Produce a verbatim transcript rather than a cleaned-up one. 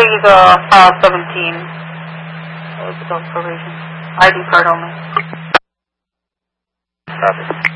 please uh, file seventeen. Uh, adult probation. I D card only. Copy.